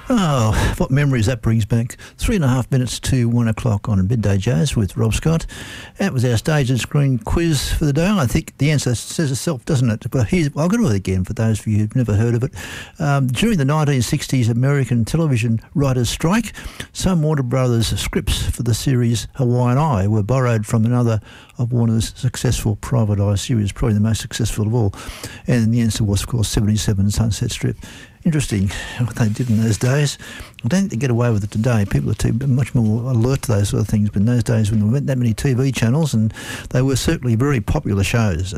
Oh, what memories that brings back. 3.5 minutes to 1 o'clock on Midday Jazz with Rob Scott. That was our stage and screen quiz for the day. I think the answer says itself, doesn't it? But I'll go to it again for those of you who've never heard of it. During the 1960s American television writers' strike, some Warner Brothers scripts for the series Hawaiian Eye were borrowed from another of Warner's successful private eye series, probably the most successful of all. And the answer was, of course, 77 Sunset Strip. Interesting what they did in those days. I don't think they get away with it today. People are much more alert to those sort of things. But in those days, when there weren't that many TV channels, and they were certainly very popular shows.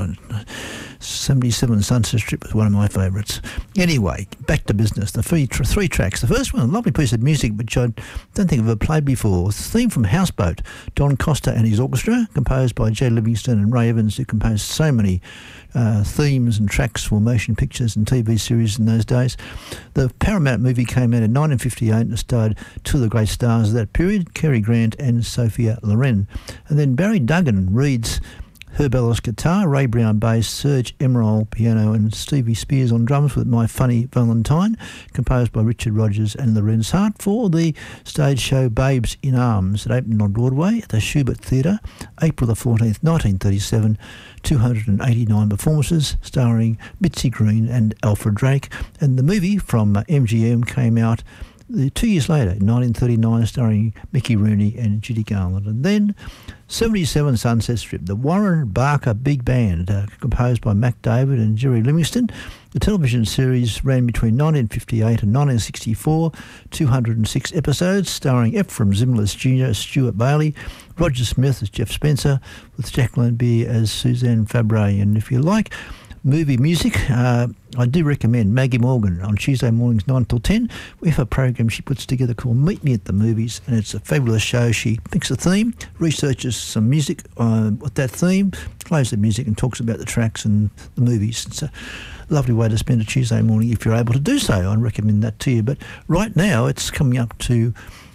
77 Sunset Strip was one of my favourites. Anyway, back to business. The three tracks. The first one, a lovely piece of music, which I don't think I've ever played before. It's the theme from Houseboat, Don Costa and his orchestra, composed by Jay Livingston and Ray Evans, who composed so many themes and tracks for motion pictures and TV series in those days. The Paramount movie came out in 1958 and starred two of the great stars of that period, Cary Grant and Sophia Loren. And then Barry Duggan reads Herb Ellis guitar, Ray Brown bass, Serge Emerald piano and Stevie Spears on drums with My Funny Valentine, composed by Richard Rodgers and Lorenz Hart for the stage show Babes in Arms. It opened on Broadway at the Schubert Theatre, April the 14th, 1937. 289 performances starring Mitzi Green and Alfred Drake. And the movie from MGM came out 2 years later, in 1939, starring Mickey Rooney and Judy Garland. And then 77 Sunset Strip, the Warren Barker Big Band, composed by Mac David and Jerry Livingston. The television series ran between 1958 and 1964, 206 episodes, starring Ephraim Zimbalist Jr. as Stuart Bailey, Roger Smith as Jeff Spencer, with Jacqueline Beer as Suzanne Fabre. And if you like movie music, I do recommend Maggie Morgan on Tuesday mornings 9 till 10. We have a program she puts together called Meet Me at the Movies, and it's a fabulous show. She picks a theme, researches some music with that theme, plays the music and talks about the tracks and the movies. It's a lovely way to spend a Tuesday morning if you're able to do so. I recommend that to you. But right now it's coming up to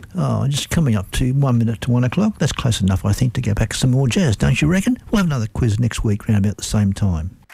1 minute to 1 o'clock. That's close enough, I think, to go back to some more jazz, don't you reckon? We'll have another quiz next week around about the same time.